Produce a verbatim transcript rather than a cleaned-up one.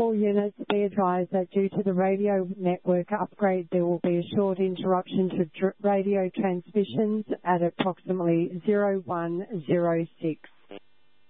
All units be advised that due to the radio network upgrade, there will be a short interruption to radio transmissions at approximately zero one zero six.